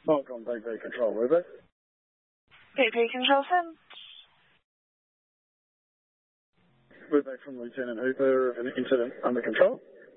Falcon BP Control, Ruby. BP Control 7. We're back from Lieutenant Hooper of an incident under control.